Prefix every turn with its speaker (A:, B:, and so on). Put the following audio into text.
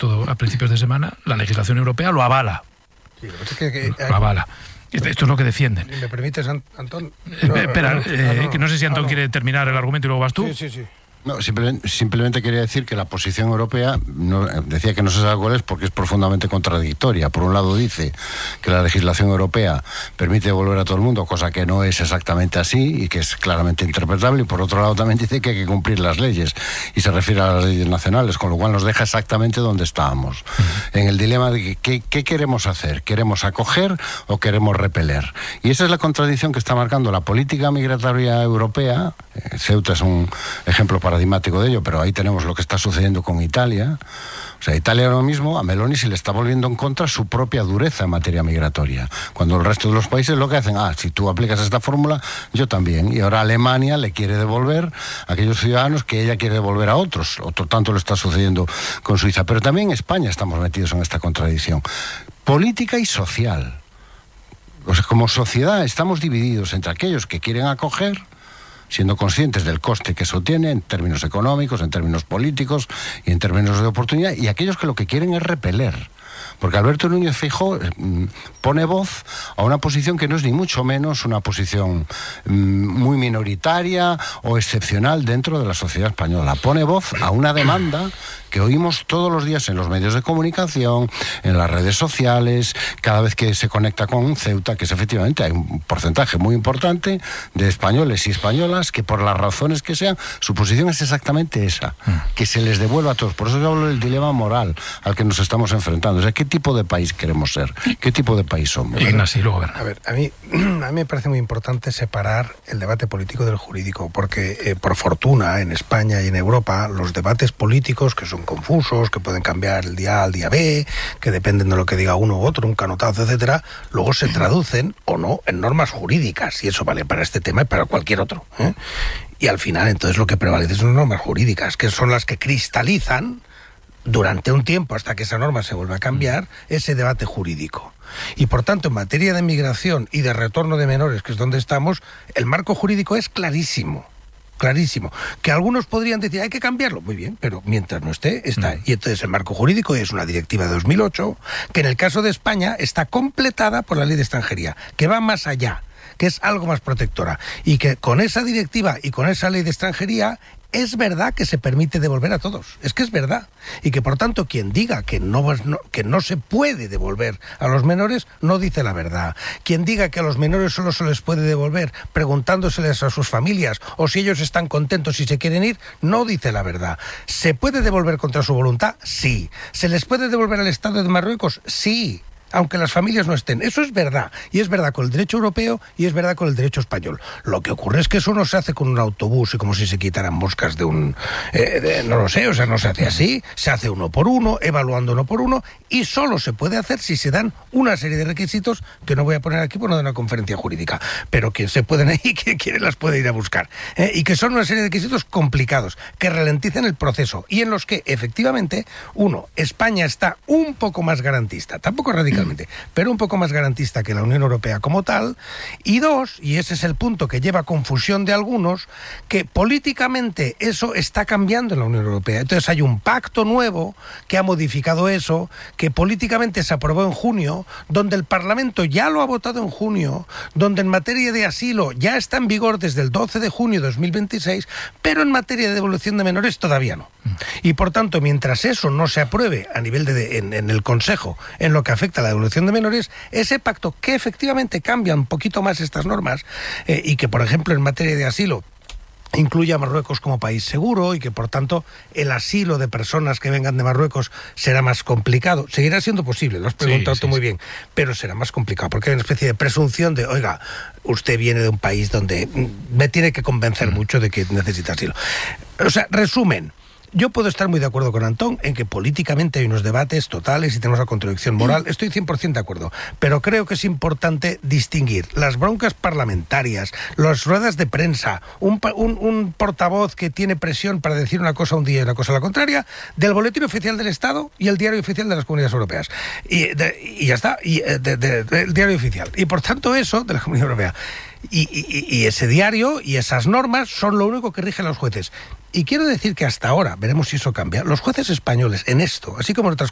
A: todo a principios de semana, la legislación europea lo avala.
B: Sí, que
A: lo avala. Esto es lo que defienden.
B: ¿Me permites, Antón?
A: Espera, que no sé si Antón quiere terminar el argumento y luego vas tú.
B: Sí.
C: No, simplemente quería decir que la posición europea, decía que no se sabe cuál es porque es profundamente contradictoria. Por un lado dice que la legislación europea permite devolver a todo el mundo, cosa que no es exactamente así y que es claramente interpretable, y por otro lado también dice que hay que cumplir las leyes, y se refiere a las leyes nacionales, con lo cual nos deja exactamente donde estábamos, en el dilema de ¿qué queremos hacer? ¿Queremos acoger o queremos repeler? Y esa es la contradicción que está marcando la política migratoria europea. Ceuta es un ejemplo paradigmático de ello, pero ahí tenemos lo que está sucediendo con Italia. O sea, Italia ahora mismo, a Meloni se le está volviendo en contra su propia dureza en materia migratoria, cuando el resto de los países lo que hacen, si tú aplicas esta fórmula, yo también. Y ahora Alemania le quiere devolver a aquellos ciudadanos que ella quiere devolver a otros. Otro tanto lo está sucediendo con Suiza. Pero también en España estamos metidos en esta contradicción política y social. O sea, como sociedad estamos divididos entre aquellos que quieren acoger, siendo conscientes del coste que eso tiene en términos económicos, en términos políticos y en términos de oportunidad, y aquellos que lo que quieren es repeler. Porque Alberto Núñez Feijóo pone voz a una posición que no es ni mucho menos una posición muy minoritaria o excepcional dentro de la sociedad española. Pone voz a una demanda que oímos todos los días en los medios de comunicación, en las redes sociales, cada vez que se conecta con Ceuta, que es efectivamente hay un porcentaje muy importante de españoles y españolas que por las razones que sean, su posición es exactamente esa, que se les devuelva a todos. Por eso yo hablo del dilema moral al que nos estamos enfrentando. O sea, ¿qué tipo de país queremos ser? ¿Qué tipo de país somos?
B: A ver, a mí me parece muy importante separar el debate político del jurídico, porque por fortuna en España y en Europa los debates políticos, que son confusos, que pueden cambiar el día A al día B, que dependen de lo que diga uno u otro, un canotazo, etcétera, luego se traducen o no en normas jurídicas, y eso vale para este tema y para cualquier otro, ¿eh? Y al final entonces lo que prevalece son normas jurídicas, que son las que cristalizan durante un tiempo, hasta que esa norma se vuelva a cambiar, ese debate jurídico. Y por tanto, en materia de migración y de retorno de menores, que es donde estamos, el marco jurídico es clarísimo. Que algunos podrían decir, hay que cambiarlo, muy bien, pero mientras no esté, está. Y entonces el marco jurídico es una directiva de 2008, que en el caso de España está completada por la ley de extranjería, que va más allá, que es algo más protectora, y que con esa directiva y con esa ley de extranjería es verdad que se permite devolver a todos, es que es verdad, y que por tanto quien diga que no se puede devolver a los menores no dice la verdad. Quien diga que a los menores solo se les puede devolver preguntándoseles a sus familias o si ellos están contentos y se quieren ir, no dice la verdad. ¿Se puede devolver contra su voluntad? Sí. ¿Se les puede devolver al Estado de Marruecos? Sí, aunque las familias no estén. Eso es verdad, y es verdad con el derecho europeo y es verdad con el derecho español. Lo que ocurre es que eso no se hace con un autobús y como si se quitaran moscas de un... no lo sé, o sea, no se hace así, se hace uno por uno, evaluando uno por uno, y solo se puede hacer si se dan una serie de requisitos que no voy a poner aquí por no de una conferencia jurídica, pero quien se pueden ir, quien quiere las puede ir a buscar, y que son una serie de requisitos complicados, que ralentizan el proceso, y en los que, efectivamente, España está un poco más garantista, tampoco radical, pero un poco más garantista que la Unión Europea como tal, y dos, y ese es el punto que lleva a confusión de algunos, que políticamente eso está cambiando en la Unión Europea. Entonces hay un pacto nuevo que ha modificado eso, que políticamente se aprobó en junio, donde el Parlamento ya lo ha votado en junio, donde en materia de asilo ya está en vigor desde el 12 de junio de 2026, pero en materia de devolución de menores todavía no. Y por tanto, mientras eso no se apruebe a nivel en el Consejo, en lo que afecta a la devolución de menores, ese pacto que efectivamente cambia un poquito más estas normas, y que, por ejemplo, en materia de asilo incluye a Marruecos como país seguro, y que por tanto el asilo de personas que vengan de Marruecos será más complicado. Seguirá siendo posible, lo has preguntado tú muy bien, pero será más complicado porque hay una especie de presunción de, oiga, usted viene de un país donde me tiene que convencer mucho de que necesita asilo. O sea, resumen, yo puedo estar muy de acuerdo con Antón en que políticamente hay unos debates totales y tenemos una contradicción moral. Estoy 100% de acuerdo. Pero creo que es importante distinguir las broncas parlamentarias, las ruedas de prensa, un portavoz que tiene presión para decir una cosa un día y una cosa la contraria, del Boletín Oficial del Estado y el Diario Oficial de las Comunidades Europeas. Y ya está, del Diario Oficial. Y por tanto eso, de la Comunidad Europea. Y ese diario y esas normas son lo único que rigen a los jueces. Y quiero decir que hasta ahora, veremos si eso cambia, los jueces españoles en esto, así como en otras